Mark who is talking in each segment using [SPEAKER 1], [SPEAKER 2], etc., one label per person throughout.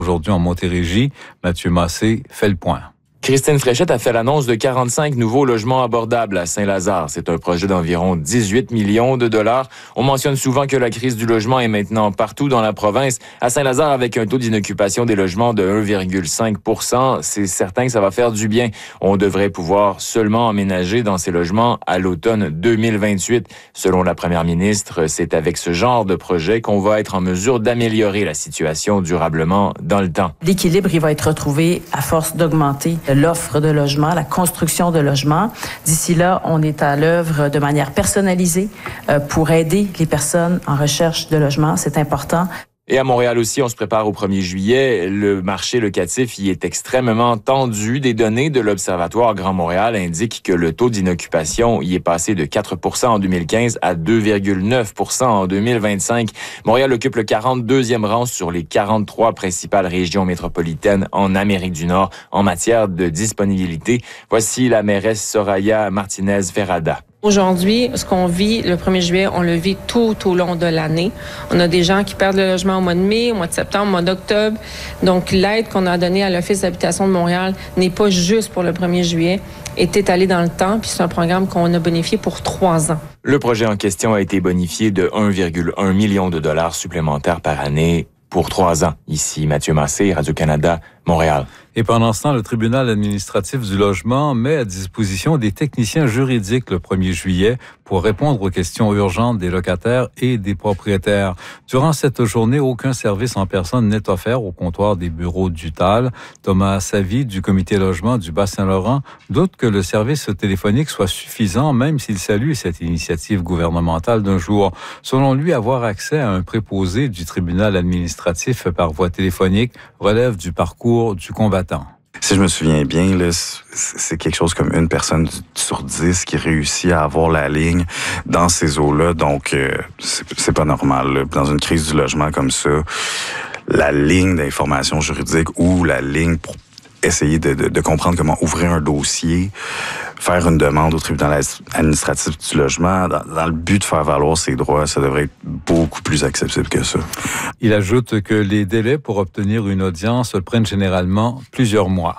[SPEAKER 1] Aujourd'hui en Montérégie, Mathieu Massé fait le point.
[SPEAKER 2] Christine Fréchette a fait l'annonce de 45 nouveaux logements abordables à Saint-Lazare. C'est un projet d'environ 18 millions de dollars. On mentionne souvent que la crise du logement est maintenant partout dans la province. À Saint-Lazare, avec un taux d'inoccupation des logements de 1,5 %, c'est certain que ça va faire du bien. On devrait pouvoir seulement emménager dans ces logements à l'automne 2028. Selon la première ministre, c'est avec ce genre de projet qu'on va être en mesure d'améliorer la situation durablement dans le temps.
[SPEAKER 3] L'équilibre, il va être retrouvé à force d'augmenter l'offre de logement, la construction de logements. D'ici là, on est à l'œuvre de manière personnalisée pour aider les personnes en recherche de logement. C'est important.
[SPEAKER 2] Et à Montréal aussi, on se prépare au 1er juillet. Le marché locatif y est extrêmement tendu. Des données de l'Observatoire Grand Montréal indiquent que le taux d'inoccupation y est passé de 4 % en 2015 à 2,9 % en 2025. Montréal occupe le 42e rang sur les 43 principales régions métropolitaines en Amérique du Nord en matière de disponibilité. Voici la mairesse Soraya Martinez-Ferrada.
[SPEAKER 4] Aujourd'hui, ce qu'on vit le 1er juillet, on le vit tout au long de l'année. On a des gens qui perdent le logement au mois de mai, au mois de septembre, au mois d'octobre. Donc, l'aide qu'on a donnée à l'Office d'habitation de Montréal n'est pas juste pour le 1er juillet, est étalée dans le temps, puis c'est un programme qu'on a bonifié pour 3 ans.
[SPEAKER 2] Le projet en question a été bonifié de 1,1 million de dollars supplémentaires par année pour 3 ans. Ici, Mathieu Massé, Radio-Canada, Montréal.
[SPEAKER 1] Et pendant ce temps, le tribunal administratif du logement met à disposition des techniciens juridiques le 1er juillet pour répondre aux questions urgentes des locataires et des propriétaires. Durant cette journée, aucun service en personne n'est offert au comptoir des bureaux du TAL. Thomas Savy, du comité logement du Bas-Saint-Laurent, doute que le service téléphonique soit suffisant, même s'il salue cette initiative gouvernementale d'un jour. Selon lui, avoir accès à un préposé du tribunal administratif par voie téléphonique relève du parcours du combattant.
[SPEAKER 5] Si je me souviens bien, là, c'est quelque chose comme 1 personne sur 10 qui réussit à avoir la ligne dans ces eaux-là. Donc, c'est pas normal. Là. Dans une crise du logement comme ça, la ligne d'information juridique ou la ligne pour essayer de comprendre comment ouvrir un dossier, faire une demande au tribunal administratif du logement, dans le but de faire valoir ses droits, ça devrait être beaucoup plus accessible que ça.
[SPEAKER 1] Il ajoute que les délais pour obtenir une audience prennent généralement plusieurs mois.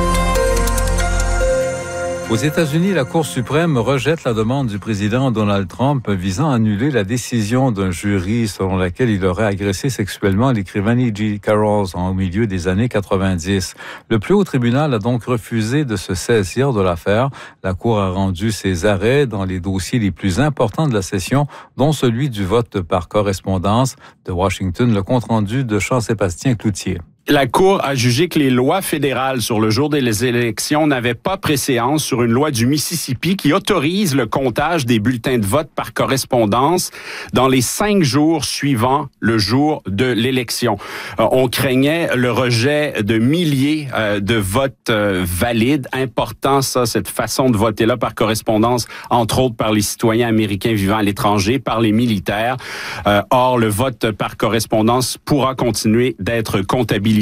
[SPEAKER 1] Aux États-Unis, la Cour suprême rejette la demande du président Donald Trump visant à annuler la décision d'un jury selon laquelle il aurait agressé sexuellement l'écrivain E.G. Carroll au milieu des années 90. Le plus haut tribunal a donc refusé de se saisir de l'affaire. La Cour a rendu ses arrêts dans les dossiers les plus importants de la session, dont celui du vote par correspondance. De Washington, le compte-rendu de Jean-Sébastien Cloutier.
[SPEAKER 6] La Cour a jugé que les lois fédérales sur le jour des élections n'avaient pas préséance sur une loi du Mississippi qui autorise le comptage des bulletins de vote par correspondance dans les 5 jours suivant le jour de l'élection. On craignait le rejet de milliers de votes valides. Important, ça, cette façon de voter-là par correspondance, entre autres par les citoyens américains vivant à l'étranger, par les militaires. Or, le vote par correspondance pourra continuer d'être comptabilisé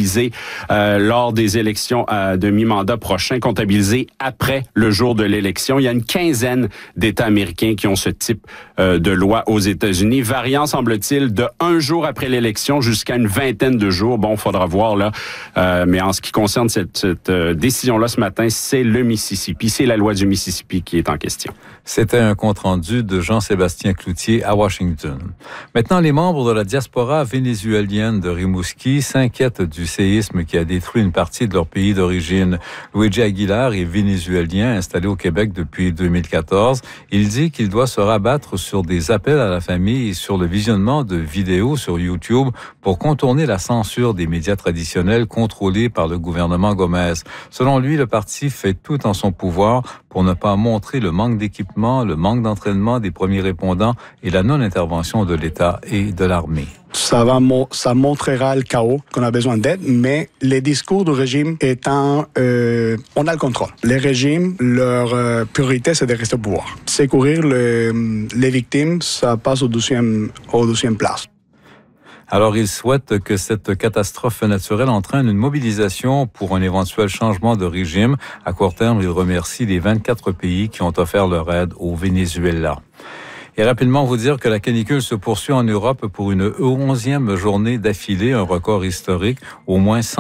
[SPEAKER 6] lors des élections de mi-mandat prochain, comptabilisé après le jour de l'élection. Il y a une 15aine d'États américains qui ont ce type de loi aux États-Unis, variant, semble-t-il, de 1 jour après l'élection jusqu'à une 20aine de jours. Bon, il faudra voir, là. Mais en ce qui concerne cette décision-là ce matin, c'est le Mississippi, c'est la loi du Mississippi qui est en question.
[SPEAKER 1] C'était un compte-rendu de Jean-Sébastien Cloutier à Washington. Maintenant, les membres de la diaspora vénézuélienne de Rimouski s'inquiètent du séisme qui a détruit une partie de leur pays d'origine. Luigi Aguilar est vénézuélien installé au Québec depuis 2014. Il dit qu'il doit se rabattre sur des appels à la famille et sur le visionnement de vidéos sur YouTube pour contourner la censure des médias traditionnels contrôlés par le gouvernement Gomez. Selon lui, le parti fait tout en son pouvoir pour ne pas montrer le manque d'équipement, le manque d'entraînement des premiers répondants et la non-intervention de l'État et de l'armée.
[SPEAKER 7] Ça montrera le chaos, qu'on a besoin d'aide, mais les discours du régime étant, on a le contrôle. Les régimes, leur priorité, c'est de rester au pouvoir. Secourir les victimes, ça passe au deuxième place.
[SPEAKER 1] Alors, il souhaite que cette catastrophe naturelle entraîne une mobilisation pour un éventuel changement de régime. À court terme, il remercie les 24 pays qui ont offert leur aide au Venezuela. Et rapidement, vous dire que la canicule se poursuit en Europe pour une 11e journée d'affilée, un record historique. Au moins